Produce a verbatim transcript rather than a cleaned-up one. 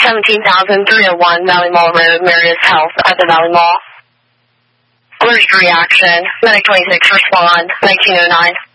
seventeen thousand three oh one Valley Mall Road, Marius Health at the Valley Mall. Allergic reaction. Medic twenty-six, respond. nineteen oh nine.